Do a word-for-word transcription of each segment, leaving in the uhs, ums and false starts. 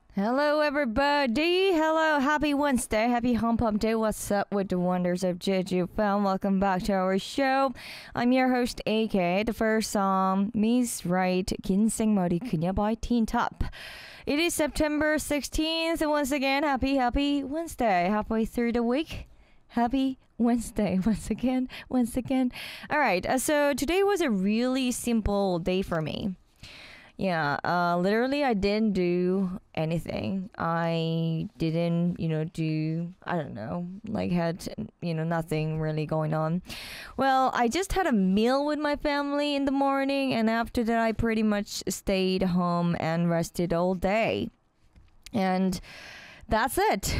Hello, everybody. Hello, happy Wednesday, happy Hump Hump Day. What's up with the wonders of Jeju film? Welcome back to our show. I'm your host, A K. The first song, Miss Right, 긴 생머리 그녀 by Teen Top. It is September sixteenth. Once again, happy, happy Wednesday. Halfway through the week. Happy Wednesday once again, once again. All right, uh, so today was a really simple day for me. Yeah, uh, literally, I didn't do anything. I didn't, you know, do, I don't know, like had, you know, nothing really going on. Well, I just had a meal with my family in the morning, and after that, I pretty much stayed home and rested all day. And that's it.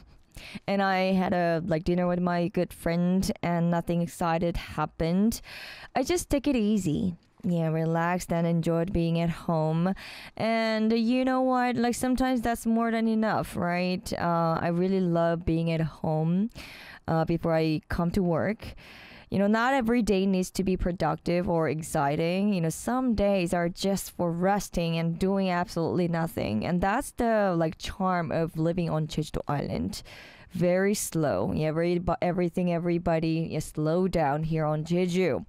And I had a like dinner with my good friend, and nothing excited happened. I just took it easy. Yeah, relaxed and enjoyed being at home. And you know what? Like sometimes that's more than enough, right? Uh, I really love being at home uh, before I come to work. You know, not every day needs to be productive or exciting. You know, some days are just for resting and doing absolutely nothing. And that's the like charm of living on Jeju Island. Very slow. Yeah, every, everything, everybody, yeah, slow down here on Jeju.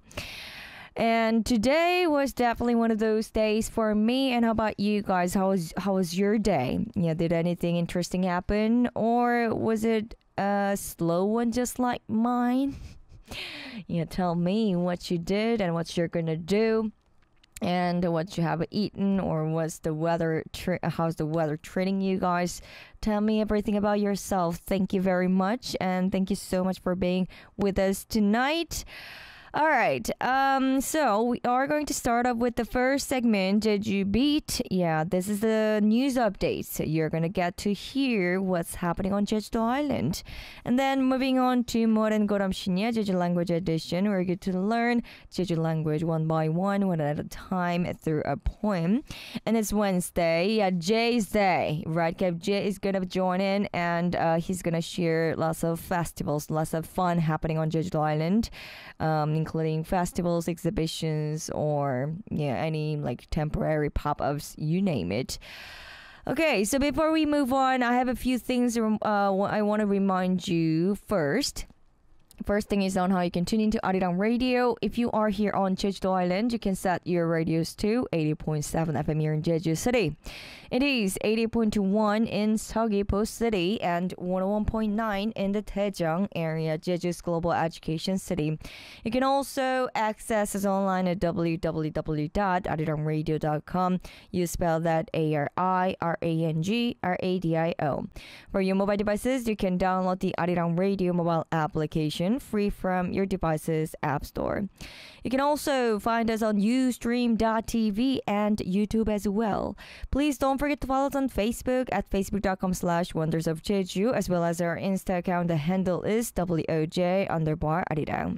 And today was definitely one of those days for me. And how about you guys? How was how was your day? Yeah, did anything interesting happen, or was it a slow one just like mine? Yeah, tell me what you did and what you're gonna do, and what you have eaten, or what's the weather? Tri- how's the weather treating you guys? Tell me everything about yourself. Thank you very much, and thank you so much for being with us tonight. All right, um, so we are going to start off with the first segment, Jeju Beat. Yeah, this is the news updates. You're going to get to hear what's happening on Jeju Island. And then moving on to Moren Goram Shinya, Jeju Language Edition, we're going to learn Jeju language one by one, one at a time through a poem. And it's Wednesday, yeah, Jay's day, right? Kev Jay is going to join in, and uh, he's going to share lots of festivals, lots of fun happening on Jeju Island. Um, including festivals, exhibitions, or yeah, any like temporary pop-ups, you name it. Okay, so before we move on, I have a few things uh, I want to remind you first. First thing is on how you can tune into Arirang Radio. If you are here on Jeju Island, you can set your radios to eighty point seven F M here in Jeju City. It is eighty point one in Seogwipo City and one oh one point nine in the Daejeong area, Jeju's global education city. You can also access us online at w w w dot arirang radio dot com. You spell that A R I R A N G R A D I O. For your mobile devices, you can download the Arirang Radio mobile application free from your device's app store. You can also find us on ustream dot t v and YouTube as well. Please don't forget to follow us on Facebook at facebook.com slash wonders of Jeju, as well as our Insta account. The handle is W O J underbar Arirang.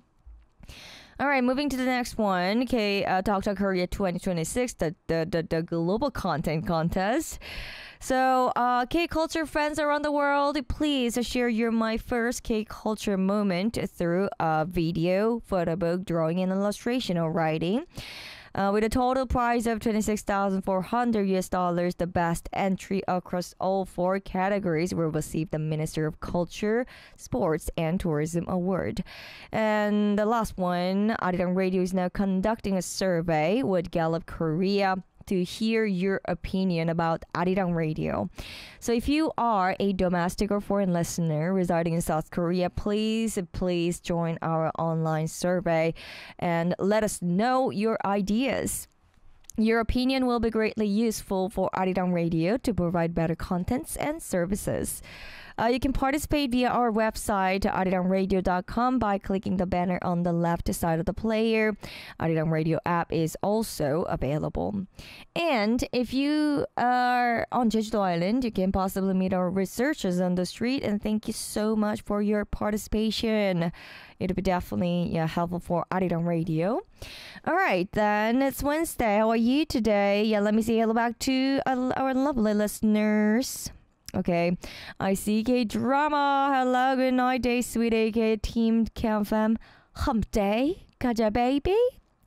All right, moving to the next one. Okay, uh, Talk Talk Korea twenty twenty-six, the, the, the, the global content contest. So, uh, K-culture friends around the world, please share your My First K-culture moment through a video, photo book, drawing, and illustration or writing. Uh, with a total prize of twenty-six thousand four hundred U S dollars, the best entry across all four categories will receive the Minister of Culture, Sports, and Tourism Award. And the last one, Arirang Radio is now conducting a survey with Gallup Korea to hear your opinion about Arirang Radio. So if you are a domestic or foreign listener residing in South Korea, please, please join our online survey and let us know your ideas. Your opinion will be greatly useful for Arirang Radio to provide better contents and services. Uh, you can participate via our website, arirang radio dot com, by clicking the banner on the left side of the player. Arirang Radio app is also available. And if you are on Jeju Island, you can possibly meet our researchers on the street. And thank you so much for your participation. It'll be definitely yeah, helpful for Arirang Radio. All right, then it's Wednesday. How are you today? Yeah, let me say hello back to uh, our lovely listeners. Okay, I C K Drama. Hello, good night, day, sweet A K, Team Cam Fam. Hump day, 가자, baby.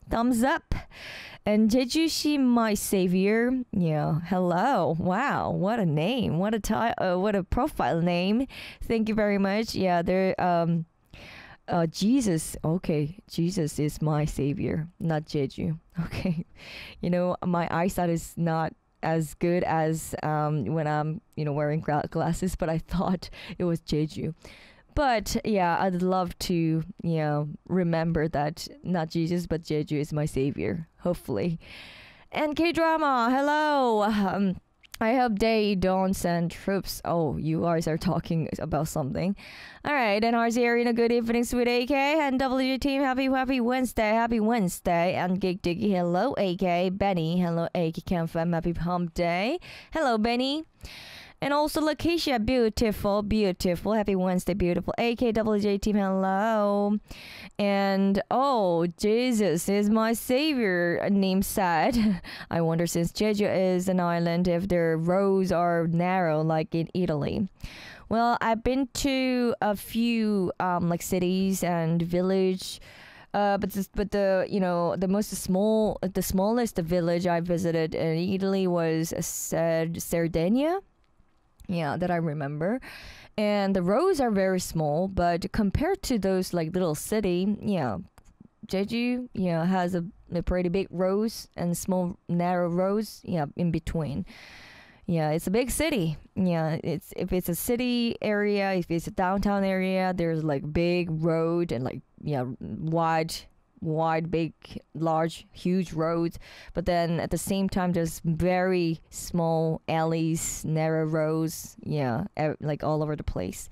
thumbs up. And Jeju-shi, my savior. Yeah, hello. Wow, what a name. What a ti- uh, what a profile name. Thank you very much. Yeah, there um uh Jesus. Okay, Jesus is my savior, not Jeju. Okay. You know, my eyesight is not as good as um when I'm, you know, wearing gra- glasses, but I thought it was Jeju. But yeah, I'd love to, you know, remember that not Jesus, but Jeju is my savior, hopefully. And K-drama, hello. Um, I hope they don't send troops. Oh, you guys are talking about something. All right, and R Z Arena, good evening, sweet A K. And W J team, happy, happy Wednesday, happy Wednesday. And Geek Diggy, hello, A K. Benny, hello, A K Camp Fam, happy hump day. Hello, Benny. And also Lakeisha, beautiful, beautiful. Happy Wednesday, beautiful. A K W J team, hello. And oh, Jesus is my savior, name sad. I wonder, since Jeju is an island, if their roads are narrow like in Italy. Well, I've been to a few um, like cities and village. Uh, but this, but the you know the most small the smallest village I visited in Italy was Sard- Sardinia. Yeah, that I remember. And the roads are very small, but compared to those like little city, yeah, Jeju, yeah, has a, a pretty big roads and small narrow roads, yeah, in between. Yeah, it's a big city. Yeah, it's if it's a city area, if it's a downtown area, there's like big road and like yeah, wide wide, big, large, huge roads. But then at the same time, there's very small alleys, narrow roads, yeah, ev- like all over the place.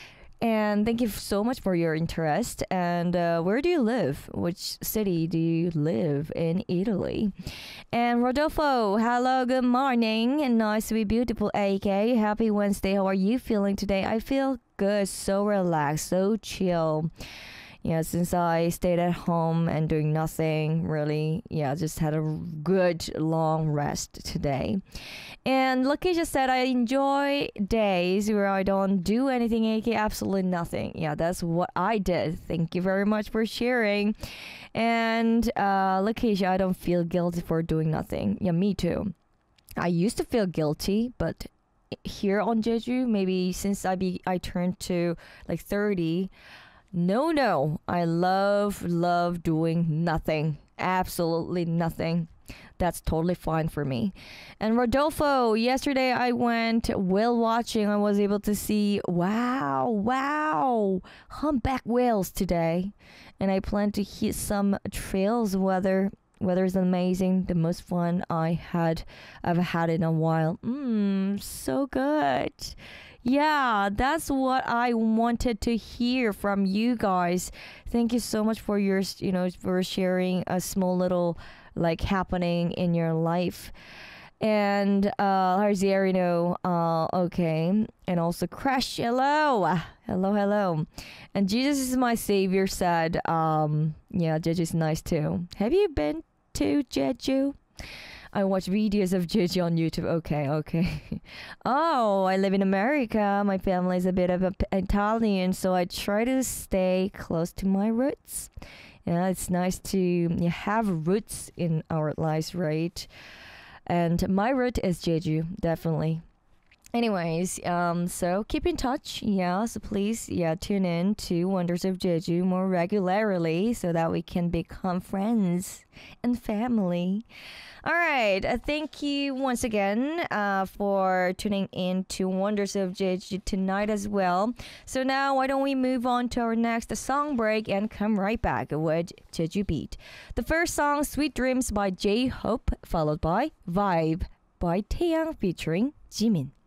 And thank you so much for your interest. And uh, where do you live? Which city do you live in Italy? And Rodolfo, hello, good morning. And nice to be beautiful, A K. Happy Wednesday. How are you feeling today? I feel good, so relaxed, so chill. Yeah, since I stayed at home and doing nothing really, yeah, just had a good long rest today. And Lakeisha said, I enjoy days where I don't do anything, A K, absolutely nothing. Yeah, that's what I did. Thank you very much for sharing. And uh, Lakeisha, I don't feel guilty for doing nothing. Yeah, me too. I used to feel guilty, but here on Jeju, maybe since I be I turned to like thirty. No, no. I love, love doing nothing. Absolutely nothing. That's totally fine for me. And Rodolfo, yesterday I went whale watching. I was able to see, wow, wow, humpback whales today. And I plan to hit some trails. Weather, weather is amazing. The most fun I had, I've had in a while. Mmm, so good. Yeah, that's what I wanted to hear from you guys. Thank you so much for your, you know, for sharing a small little like happening in your life. And uh Harziarino, uh okay. And also Crash, hello. Hello, hello. And Jesus is my savior said, um, yeah, Jeju's nice too. Have you been to Jeju? I watch videos of Jeju on YouTube. Okay, okay. Oh, I live in America. My family is a bit of a, Italian, so I try to stay close to my roots. Yeah, it's nice to yeah, have roots in our lives, right? And my root is Jeju, definitely. Anyways, um, so keep in touch. Yeah, so please, yeah, tune in to Wonders of Jeju more regularly so that we can become friends and family. All right. Uh, thank you once again uh, for tuning in to Wonders of Jeju tonight as well. So now why don't we move on to our next song break and come right back with Jeju Beat. The first song, Sweet Dreams by J-Hope, followed by Vibe by Taeyang featuring Jimin.